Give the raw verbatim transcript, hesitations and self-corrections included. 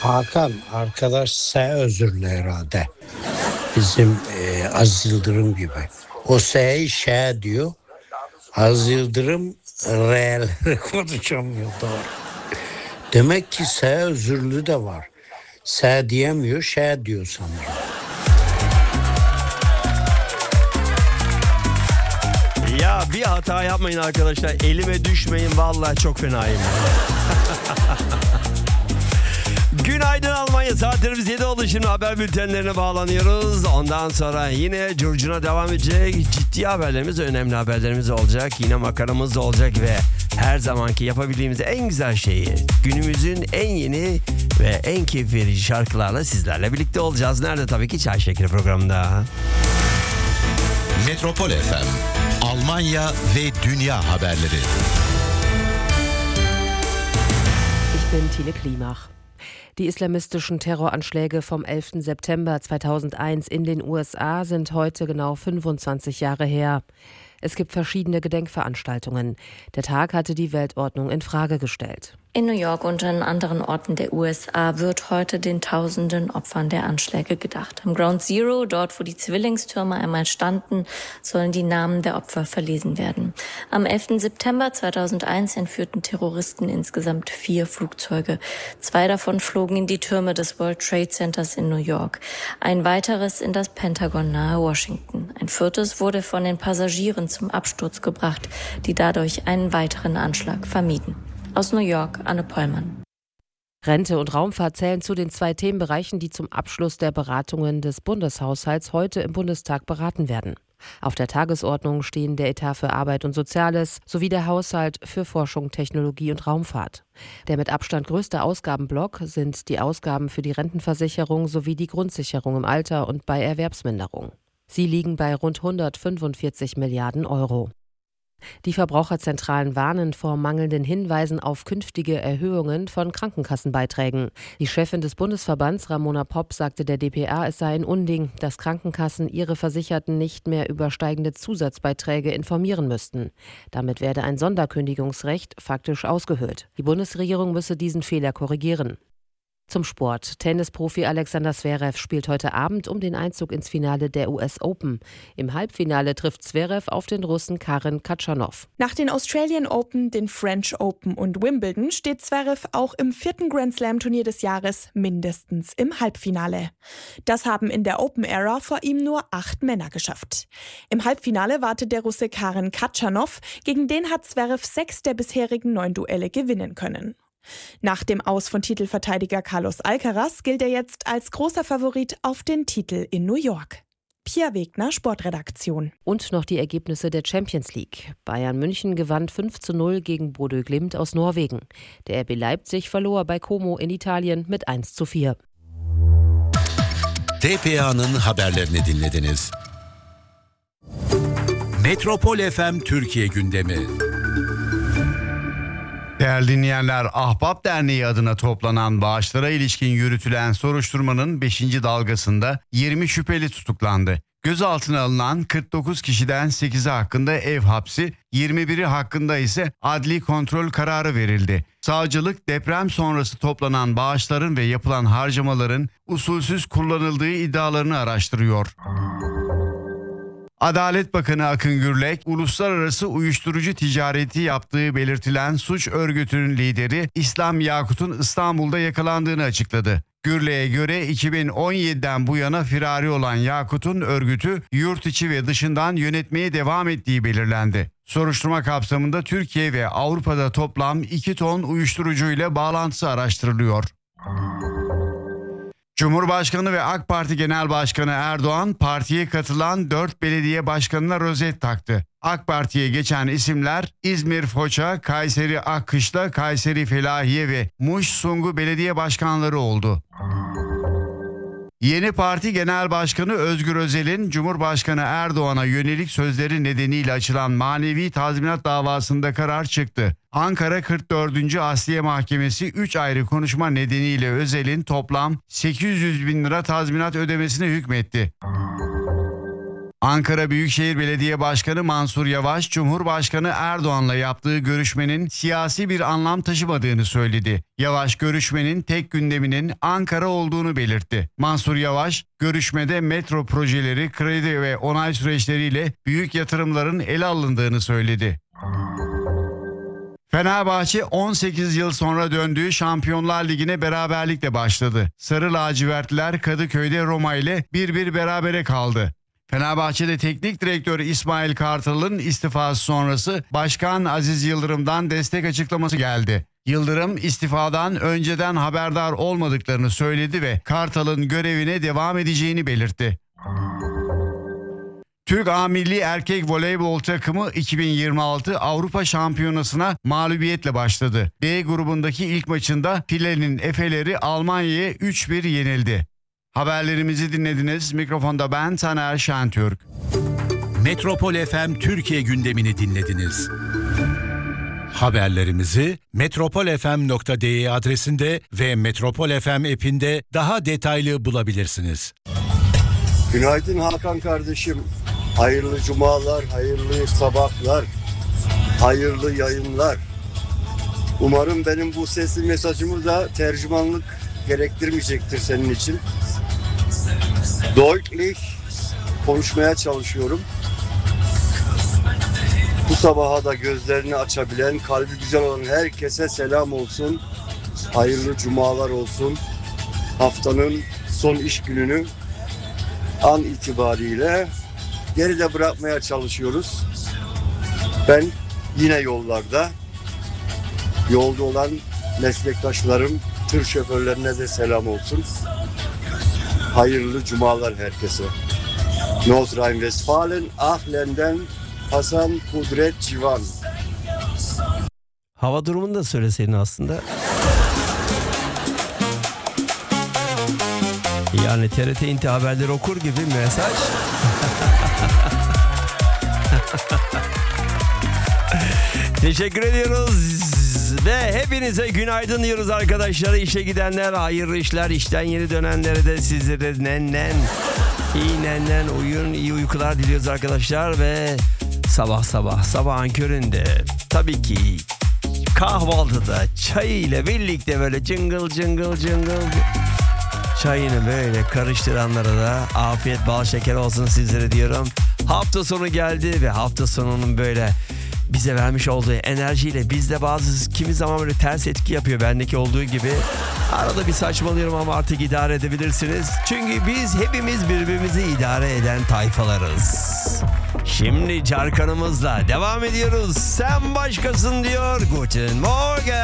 Hakan arkadaş S özürlü herhalde. Bizim e, Aziz Yıldırım gibi. O S'yi Ş diyor. Aziz Yıldırım R'leri konuşamıyor doğru. Demek ki S özürlü de var. S diyemiyor, Ş diyor sanırım. Ya bir hata yapmayın arkadaşlar. Elime düşmeyin, vallahi çok fenayım. Günaydın Almanya, saatlerimiz yedi oldu. Şimdi haber bültenlerine bağlanıyoruz. Ondan sonra yine curcuna devam edecek. Ciddi haberlerimiz, önemli haberlerimiz olacak. Yine makaramız da olacak ve her zamanki yapabildiğimiz en güzel şeyi, günümüzün en yeni ve en keyif verici şarkılarla sizlerle birlikte olacağız. Nerede? Tabii ki Çay Şekeri programında. Metropol F M, Almanya ve Dünya haberleri. Ich bin Tine Klimach. Die islamistischen Terroranschläge vom elften September zweitausendeins in den U S A sind heute genau fünfundzwanzig Jahre her. Es gibt verschiedene Gedenkveranstaltungen. Der Tag hatte die Weltordnung in Frage gestellt. In New York und an anderen Orten der U S A wird heute den tausenden Opfern der Anschläge gedacht. Am Ground Zero, dort wo die Zwillingstürme einmal standen, sollen die Namen der Opfer verlesen werden. Am elften September zweitausendeins entführten Terroristen insgesamt vier Flugzeuge. Zwei davon flogen in die Türme des World Trade Centers in New York. Ein weiteres in das Pentagon nahe Washington. Ein viertes wurde von den Passagieren zum Absturz gebracht, die dadurch einen weiteren Anschlag vermieden. Aus New York, Anne Pollmann. Rente und Raumfahrt zählen zu den zwei Themenbereichen, die zum Abschluss der Beratungen des Bundeshaushalts heute im Bundestag beraten werden. Auf der Tagesordnung stehen der Etat für Arbeit und Soziales sowie der Haushalt für Forschung, Technologie und Raumfahrt. Der mit Abstand größte Ausgabenblock sind die Ausgaben für die Rentenversicherung sowie die Grundsicherung im Alter und bei Erwerbsminderung. Sie liegen bei rund hundertfünfundvierzig Milliarden Euro. Die Verbraucherzentralen warnen vor mangelnden Hinweisen auf künftige Erhöhungen von Krankenkassenbeiträgen. Die Chefin des Bundesverbands, Ramona Popp, sagte der D P A, es sei ein Unding, dass Krankenkassen ihre Versicherten nicht mehr über steigende Zusatzbeiträge informieren müssten. Damit werde ein Sonderkündigungsrecht faktisch ausgehöhlt. Die Bundesregierung müsse diesen Fehler korrigieren. Zum Sport. Tennisprofi Alexander Zverev spielt heute Abend um den Einzug ins Finale der U S Open. Im Halbfinale trifft Zverev auf den Russen Karen Khachanov. Nach den Australian Open, den French Open und Wimbledon steht Zverev auch im vierten Grand Slam Turnier des Jahres mindestens im Halbfinale. Das haben in der Open-Ära vor ihm nur acht Männer geschafft. Im Halbfinale wartet der Russe Karen Khachanov, gegen den hat Zverev sechs der bisherigen neun Duelle gewinnen können. Nach dem Aus von Titelverteidiger Carlos Alcaraz gilt er jetzt als großer Favorit auf den Titel in New York. Pia Wegner, Sportredaktion. Und noch die Ergebnisse der Champions League. Bayern München gewann fünf zu null gegen Bodø Glimt aus Norwegen. Der R B Leipzig verlor bei Como in Italien mit eins zu vier. D P A'nın haberlerini dinlediniz. Metropol F M Türkiye gündemi. Değerli dinleyenler, Ahbap Derneği adına toplanan bağışlara ilişkin yürütülen soruşturmanın beşinci dalgasında yirmi şüpheli tutuklandı. Gözaltına alınan kırk dokuz kişiden sekizi hakkında ev hapsi, yirmi biri hakkında ise adli kontrol kararı verildi. Savcılık deprem sonrası toplanan bağışların ve yapılan harcamaların usulsüz kullanıldığı iddialarını araştırıyor. Adalet Bakanı Akın Gürlek, uluslararası uyuşturucu ticareti yaptığı belirtilen suç örgütünün lideri İslam Yakut'un İstanbul'da yakalandığını açıkladı. Gürlek'e göre iki bin on yediden bu yana firari olan Yakut'un örgütü yurt içi ve dışından yönetmeye devam ettiği belirlendi. Soruşturma kapsamında Türkiye ve Avrupa'da toplam iki ton uyuşturucuyla bağlantısı araştırılıyor. Cumhurbaşkanı ve AK Parti Genel Başkanı Erdoğan, partiye katılan dört belediye başkanına rozet taktı. AK Parti'ye geçen isimler İzmir Foça, Kayseri Akkışla, Kayseri Felahiye ve Muş Sungu belediye başkanları oldu. Yeni parti Genel Başkanı Özgür Özel'in Cumhurbaşkanı Erdoğan'a yönelik sözleri nedeniyle açılan manevi tazminat davasında karar çıktı. Ankara kırk dördüncü Asliye Mahkemesi üç ayrı konuşma nedeniyle Özel'in toplam sekiz yüz bin lira tazminat ödemesine hükmetti. Ankara Büyükşehir Belediye Başkanı Mansur Yavaş, Cumhurbaşkanı Erdoğan'la yaptığı görüşmenin siyasi bir anlam taşımadığını söyledi. Yavaş, görüşmenin tek gündeminin Ankara olduğunu belirtti. Mansur Yavaş, görüşmede metro projeleri, kredi ve onay süreçleriyle büyük yatırımların ele alındığını söyledi. Fenerbahçe on sekiz yıl sonra döndüğü Şampiyonlar Ligi'ne beraberlikle başladı. Sarı lacivertliler Kadıköy'de Roma ile bir bir berabere kaldı. Fenerbahçe'de teknik direktör İsmail Kartal'ın istifası sonrası Başkan Aziz Yıldırım'dan destek açıklaması geldi. Yıldırım istifadan önceden haberdar olmadıklarını söyledi ve Kartal'ın görevine devam edeceğini belirtti. Türk A Milli Erkek Voleybol takımı iki bin yirmi altı Avrupa Şampiyonası'na mağlubiyetle başladı. B grubundaki ilk maçında filenin Efeleri Almanya'ya üç bir yenildi. Haberlerimizi dinlediniz. Mikrofonda ben Taner Şentürk. Metropol F M Türkiye gündemini dinlediniz. Haberlerimizi metropol f m nokta d e adresinde ve Metropol F M app'inde daha detaylı bulabilirsiniz. Günaydın Hakan kardeşim. Hayırlı cumalar, hayırlı sabahlar, hayırlı yayınlar. Umarım benim bu sesli mesajımı da tercümanlık gerektirmeyecektir senin için. Deutlich konuşmaya çalışıyorum. Bu sabaha da gözlerini açabilen, kalbi güzel olan herkese selam olsun. Hayırlı cumalar olsun. Haftanın son iş gününü an itibariyle geride bırakmaya çalışıyoruz. Ben yine yollarda, yolda olan meslektaşlarım, tır şoförlerine de selam olsun. Hayırlı cumalar herkese. Nordrhein-Westfalen, Aachlen'den Hasan Kudret Civan. Hava durumunu da söyleseydin aslında. Yani T R T İnti haberleri okur gibi mesaj. Teşekkür ediyoruz ve hepinize günaydın diyoruz arkadaşlar. İşe gidenler, hayırlı işler, işten yeni dönenlere de sizlere nennen, iyi nennen, uyuyun, iyi uykular diliyoruz arkadaşlar. Ve sabah sabah sabahın köründe tabii ki kahvaltıda çayıyla birlikte böyle cıngıl cıngıl cıngıl çayını böyle karıştıranlara da afiyet bal şeker olsun sizlere diyorum. Hafta sonu geldi ve hafta sonunun böyle bize vermiş olduğu enerjiyle bizde bazı kimi zaman böyle ters etki yapıyor, bendeki olduğu gibi. Arada bir saçmalıyorum ama artık idare edebilirsiniz. Çünkü biz hepimiz birbirimizi idare eden tayfalarız. Şimdi Carkan'ımızla devam ediyoruz. Sen başkasın diyor. Guten Morgen.